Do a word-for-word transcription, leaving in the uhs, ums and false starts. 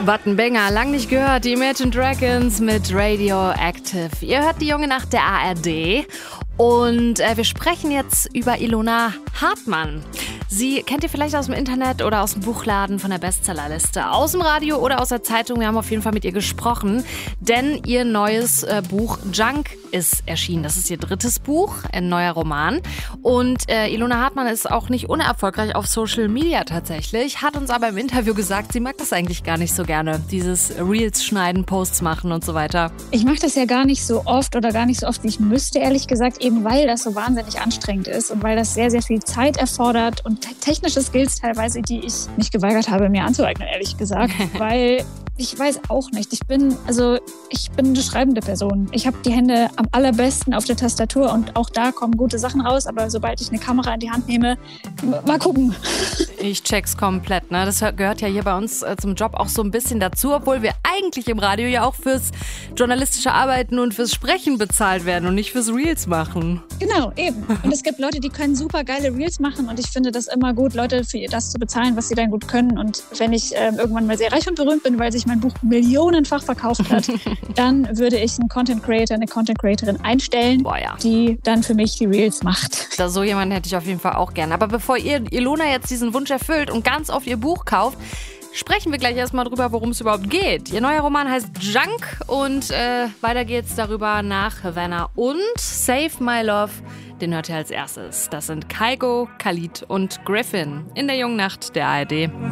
Wattenbenger, lang nicht gehört, die Imagine Dragons mit Radioactive. Ihr hört die junge Nacht der A R D und äh, wir sprechen jetzt über Ilona Hartmann. Sie kennt ihr vielleicht aus dem Internet oder aus dem Buchladen von der Bestsellerliste, aus dem Radio oder aus der Zeitung. Wir haben auf jeden Fall mit ihr gesprochen, denn ihr neues äh, Buch Junk ist erschienen. Das ist ihr drittes Buch, ein neuer Roman. Und äh, Ilona Hartmann ist auch nicht unerfolgreich auf Social Media tatsächlich, hat uns aber im Interview gesagt, sie mag das eigentlich gar nicht so gerne, dieses Reels schneiden, Posts machen und so weiter. Ich mache das ja gar nicht so oft oder gar nicht so oft, wie ich müsste, ehrlich gesagt, eben weil das so wahnsinnig anstrengend ist und weil das sehr, sehr viel Zeit erfordert und technische Skills teilweise, die ich mich geweigert habe, mir anzueignen, ehrlich gesagt, weil ich weiß auch nicht. Ich bin, also ich bin eine schreibende Person. Ich habe die Hände am allerbesten auf der Tastatur und auch da kommen gute Sachen raus, aber sobald ich eine Kamera in die Hand nehme, mal gucken. Ich check's komplett, ne? Das gehört ja hier bei uns äh, zum Job auch so ein bisschen dazu, obwohl wir eigentlich im Radio ja auch fürs journalistische Arbeiten und fürs Sprechen bezahlt werden und nicht fürs Reels machen. Genau, eben. Und es gibt Leute, die können super geile Reels machen und ich finde das immer gut, Leute für das zu bezahlen, was sie dann gut können. Und wenn ich äh, irgendwann mal sehr reich und berühmt bin, weil sich mein Buch millionenfach verkauft hat, dann würde ich einen Content Creator, eine Content Creatorin einstellen, Boah, ja. die dann für mich die Reels macht. Da so jemanden hätte ich auf jeden Fall auch gern. Aber bevor ihr Ilona jetzt diesen Wunsch erfüllt und ganz oft ihr Buch kauft, sprechen wir gleich erstmal drüber, worum es überhaupt geht. Ihr neuer Roman heißt Junk und äh, weiter geht's darüber nach Havana und Save My Love. Den hört ihr als erstes. Das sind Kygo, Khalid und Griffin in der jungen Nacht der A R D.